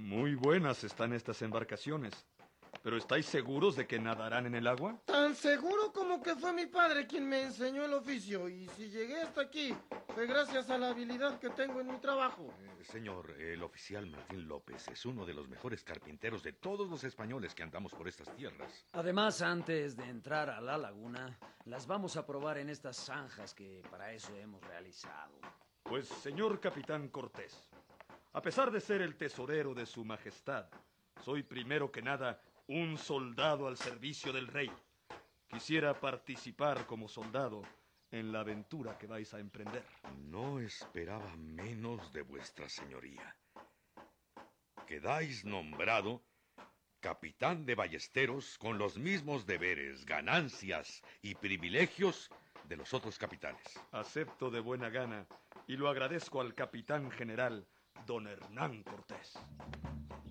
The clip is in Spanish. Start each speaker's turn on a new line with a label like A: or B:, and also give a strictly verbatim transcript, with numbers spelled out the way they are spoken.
A: Muy buenas están estas embarcaciones. ¿Pero estáis seguros de que nadarán en el agua?
B: Tan seguro como que fue mi padre quien me enseñó el oficio. Y si llegué hasta aquí, fue gracias a la habilidad que tengo en mi trabajo.
C: Eh, señor, el oficial Martín López es uno de los mejores carpinteros de todos los españoles que andamos por estas tierras.
D: Además, antes de entrar a la laguna, las vamos a probar en estas zanjas que para eso hemos realizado.
A: Pues, señor capitán Cortés, a pesar de ser el tesorero de su majestad, soy primero que nada un soldado al servicio del rey. Quisiera participar como soldado en la aventura que vais a emprender.
C: No esperaba menos de vuestra señoría. Quedáis nombrado capitán de ballesteros con los mismos deberes, ganancias y privilegios de los otros capitanes.
A: Acepto de buena gana y lo agradezco al capitán general don Hernán Cortés.